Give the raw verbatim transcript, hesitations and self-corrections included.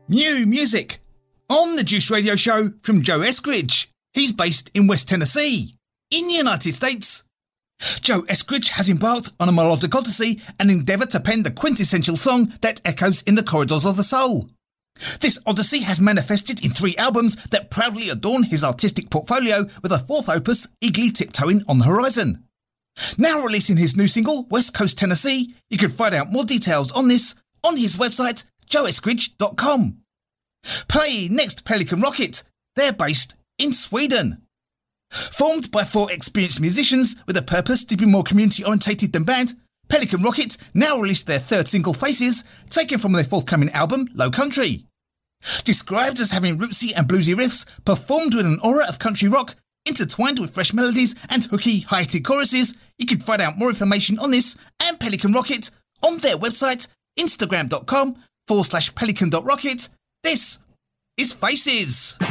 New music on the Juice Radio Show from Joe Eskridge. He's based in West Tennessee, in the United States. Joe Eskridge has embarked on a melodic odyssey and endeavour to pen the quintessential song that echoes in the corridors of the soul. This odyssey has manifested in three albums that proudly adorn his artistic portfolio, with a fourth opus eagerly tiptoeing on the horizon. Now releasing his new single, West Coast Tennessee, you can find out more details on this on his website, joe eskridge dot com. Play next Pelican Rocket. They're based in Sweden. Formed by four experienced musicians with a purpose to be more community-orientated than band, Pelican Rocket now released their third single, Faces, taken from their forthcoming album, Low Country. Described as having rootsy and bluesy riffs, performed with an aura of country rock, intertwined with fresh melodies and hooky, high-hitted choruses, you can find out more information on this and Pelican Rocket on their website, instagram.com forward slash pelican.rocket. This is Faces.